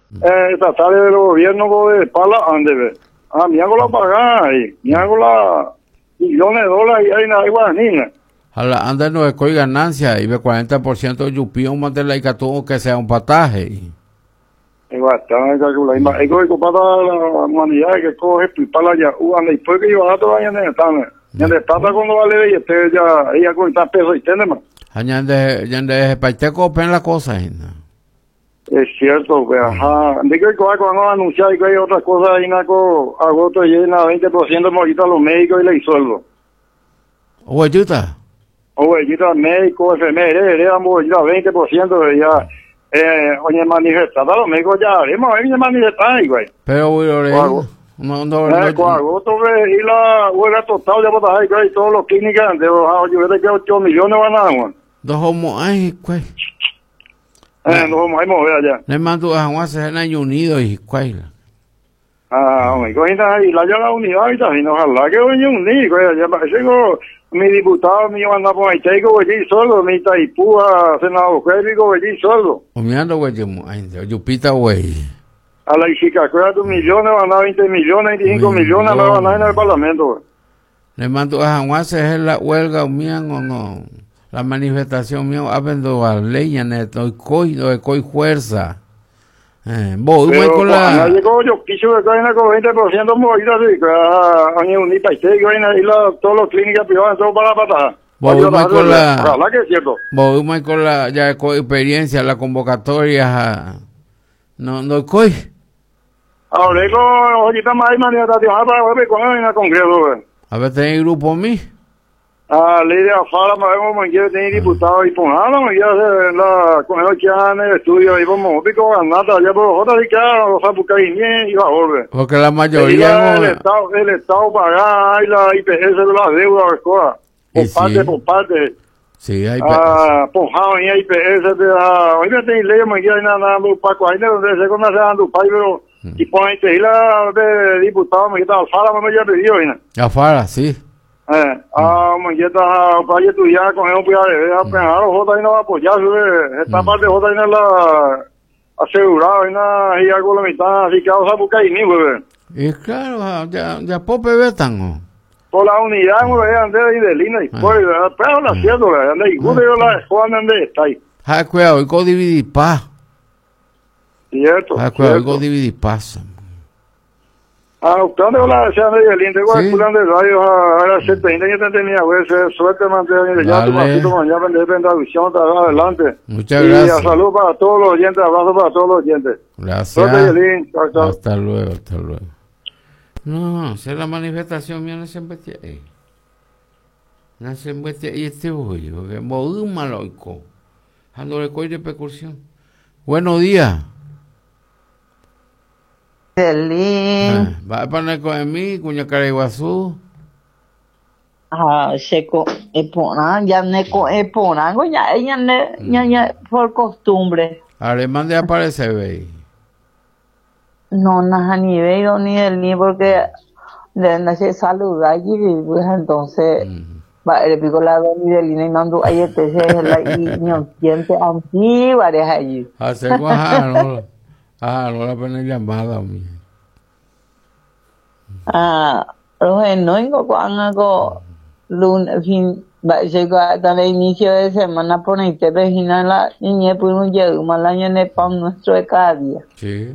estatales del gobierno de Pala Andebe. Me hago la pagada y me hago la millones de dólares y hay nada igual. Hala, anda no es coi ganancia y ve 40% de yupión más de la y que sea un pataje. Igual, está calculando. Hay que ocupar la humanidad que coge pipala ya. Y después que yo a todos años en el estado cuando vale y este ya ella cuenta pesos y tiene más. Yande paiteco pen la cosa. Es cierto, pues, ajá. Digo que cuando anunciar que hay otras cosas ahí en agosto llena 20% ahorita los médicos y le sueldo. Oye, ahorita médicos, enfermeros, le damos ya 20% ya. Oye, manifestar los médicos ya, haremos ahí manifestar, güey. Pero, güey, no. Agosto, y la huelga total ya botas ahí, güey, todos los clínicas, de yo creo que 8 millones van a dar, güey. Dos homos, ay, güey. Nos vamos a mover allá. Le mando a Juan en año unido y cuál. Hombre, y la llama unidad y también, ojalá que voy a unir, güey, ya parece que mi diputado me iba a andar por ahí, tengo allí solo, mi Taipúa, senador Férico, allí solo. Mirando, güey, yo pita, güey. A la chica, ¿cuántos millones van a dar? 20 millones, 25 millones, no van a dar en el parlamento, güey. Le mando a Juan es la huelga, mian o no. La manifestación mía habiendo a leña neto y coi fuerza. Voy con la llegó yo quiso que caen con 20% movidas así que unir país y todos los clínicas privadas todo para la patada. Voy con la ojalá que es cierto. Voy con la ya con experiencia la convocatoria no coi. Ahora digo ahorita más manifestación para ver con el congreso. A ver tenéis grupo mí. Ley de Afara, vamos a tener diputados y ponjalo, ya con el que en el estudio, y vamos a pico ganata, ya por otra y que los a buscar y va a volver. Porque la mayoría el Estado paga y la IPS de las deudas, por parte. Sí, hay ponjado y IPS de la, hoy no tenéis ley, me quieren nada, Paco, ahí donde se conoce a Andupay, pero, y ponen y la de diputado, me quita Alfara, me ya pidió, Alfara, sí. Para estudiar con él, J y no va a apoyar, esta parte J y no la asegurada, y algo la mitad, así que vamos a buscar y ni, güey. Y claro, ya pope vetan, por la unidad, güey, ande y de línea y pues, pero la cierto, güey, ande y gude yo la Juan ande está ahí. Cuidado, y go dividir paz. Cierto. Cuidado, y go dividir paz. Usted ande la se ande de línea, tengo calculando el radio a las 70 yo tenía, güey, suerte mantener ya tu pasito mañana de traducción adelante. Muchas gracias. Y salud para todos los oyentes, abrazo para todos los oyentes. Gracias. Hasta luego. No, si la manifestación mía no se embete ahí. No se embete ahí este hoy, porque muy maloico. Ando le coi de percusión. Buenos días. Va a poner con mí, cuña Caraiguazú. Seco, ya por costumbre. Alemán de aparecer, ve. No, ni veo ni del ni porque no se saluda allí, pues entonces le pico la doni del ni mando ahí te se la y no siente así varias allí. Hace no la pena llamada mí. No ingo cuando lunes fin llegó hasta el inicio de semana por ahí te vecina la niña pues un llegó mal año en el pan nuestro de cada día. Sí.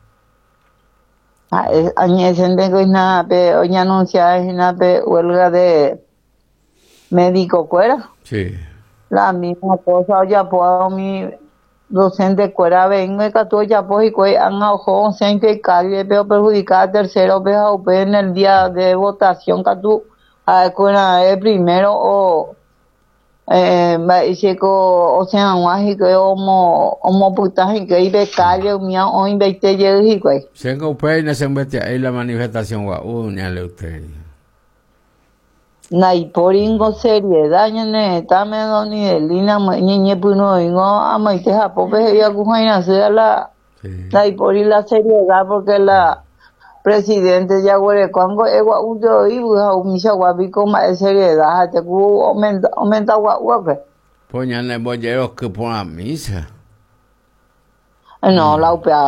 Añe sende que nada pe hoy anunciada una huelga de médico cuera. Sí. La misma cosa ya puedo mi docente cuera vengo y que ya pues y que han ojo sen que calle pero perjudicada tercero pero en el día de votación que tú con el primero o o sea guaji que homo putaje que ibe calle mía o invite y que se compone se mete ahí la manifestación uñale usted Nay poringo seriedad ne tame doni de lina ñe puno ingo amaite japope ya kujaina se la nay pori la seriedad porque la presidente ya huele cuando ego udo y umisa guabico más seriedad te ku aumenta guape poñale bolleros que por la misa no la upea